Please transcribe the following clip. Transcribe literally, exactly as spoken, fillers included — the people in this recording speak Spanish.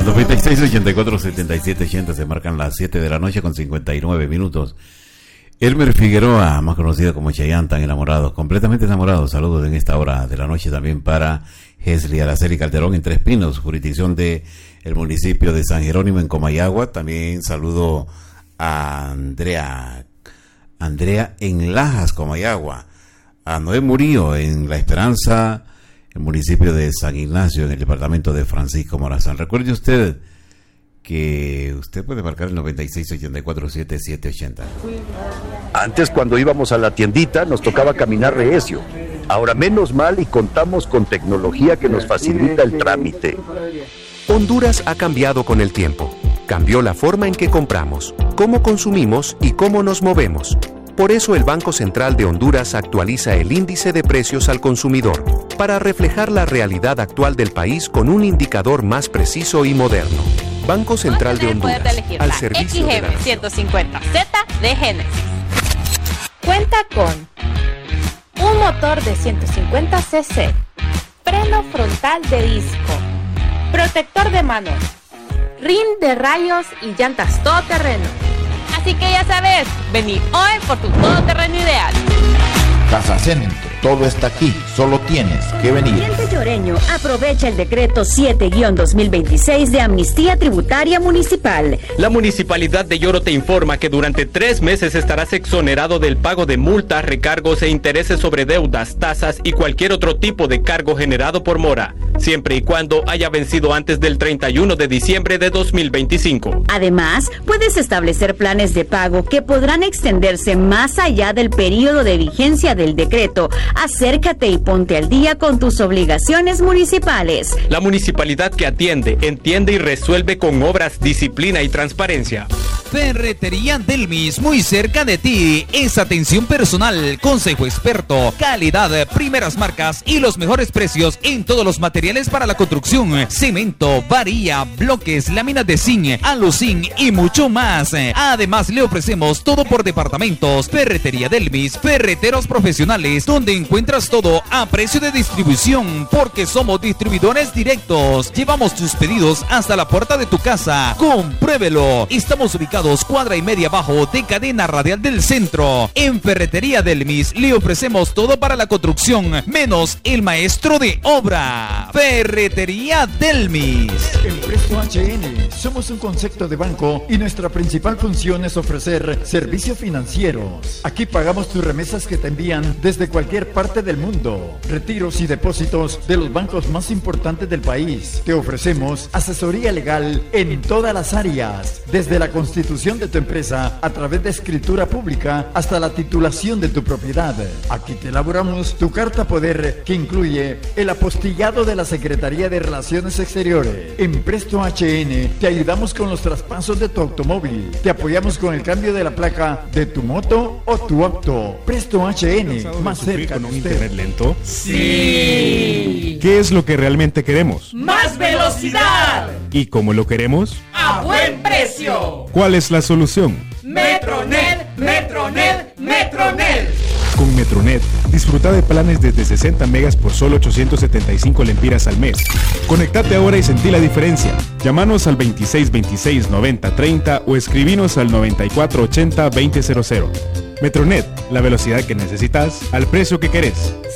noventa y seis, ochenta y cuatro, setenta y siete, ochenta, se marcan las siete de la noche con cincuenta y nueve minutos. Elmer Figueroa, más conocido como Chayanne, tan enamorado, completamente enamorado. Saludos en esta hora de la noche también para Hesli Araceli Calderón en Tres Pinos, jurisdicción de el municipio de San Jerónimo en Comayagua. También saludo a Andrea, Andrea en Lajas, Comayagua. A Noé Murillo en La Esperanza, el municipio de San Ignacio, en el departamento de Francisco Morazán. Recuerde usted que usted puede marcar el noventa y seis, ochenta y cuatro, setenta y siete, ochenta. Antes, cuando íbamos a la tiendita, nos tocaba caminar recio. Ahora menos mal y contamos con tecnología que nos facilita el trámite. Honduras ha cambiado con el tiempo. Cambió la forma en que compramos, cómo consumimos y cómo nos movemos. Por eso el Banco Central de Honduras actualiza el índice de precios al consumidor para reflejar la realidad actual del país con un indicador más preciso y moderno. Banco Central de Honduras, al servicio de la nación. ciento cincuenta Z de Génesis. Cuenta con un motor de ciento cincuenta cc, freno frontal de disco, protector de manos, rin de rayos y llantas todoterreno. Así que ya sabes, vení hoy por tu todoterreno ideal. Casa Centro, todo está aquí, solo tienes que venir. Cliente lloreño, aprovecha el decreto siete guión dos mil veintiséis de Amnistía Tributaria Municipal. La Municipalidad de Yoro te informa que durante tres meses estarás exonerado del pago de multas, recargos e intereses sobre deudas, tasas y cualquier otro tipo de cargo generado por mora, siempre y cuando haya vencido antes del treinta y uno de diciembre de dos mil veinticinco. Además, puedes establecer planes de pago que podrán extenderse más allá del periodo de vigencia del decreto. Acércate y ponte al día con tus obligaciones municipales. La municipalidad que atiende, entiende y resuelve con obras, disciplina y transparencia. Ferretería Delmis, muy cerca de ti. Es atención personal, consejo experto, calidad, primeras marcas y los mejores precios en todos los materiales para la construcción: cemento, varilla, bloques, láminas de zinc, aluzinc y mucho más. Además, le ofrecemos todo por departamentos. Ferretería Delmis, ferreteros profesionales, donde encuentras todo a precio de distribución, porque somos distribuidores directos. Llevamos tus pedidos hasta la puerta de tu casa. Compruébelo. Estamos ubicados cuadra y media abajo de Cadena Radial del Centro. En Ferretería Delmis le ofrecemos todo para la construcción, menos el maestro de obra. Ferretería Delmis. En Presto H N somos un concepto de banco y nuestra principal función es ofrecer servicios financieros. Aquí pagamos tus remesas que te envían desde cualquier parte del mundo, retiros y depósitos de los bancos más importantes del país. Te ofrecemos asesoría legal en todas las áreas, desde la constitución de tu empresa a través de escritura pública hasta la titulación de tu propiedad. Aquí te elaboramos tu carta poder, que incluye el apostillado de la Secretaría de Relaciones Exteriores. En Presto H N te ayudamos con los traspasos de tu automóvil. Te apoyamos con el cambio de la placa de tu moto o tu auto. Presto H N, más cerca de usted. ¿Internet lento? Sí. ¿Qué es lo que realmente queremos? ¡Más velocidad! ¿Y cómo lo queremos? ¡A buen precio! ¿Cuál es la solución? Metronet, Metronet, Metronet. Con Metronet, disfruta de planes desde sesenta megas por solo ochocientos setenta y cinco lempiras al mes. Conectate ahora y sentí la diferencia. Llámanos al veintiséis veintiséis noventa treinta o escribinos al noventa y cuatro ochenta veinte cero cero. Metronet, la velocidad que necesitas al precio que querés.